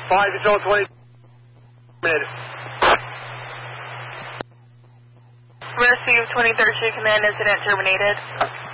5 Control 20. Rescue 23rd Street Command incident terminated.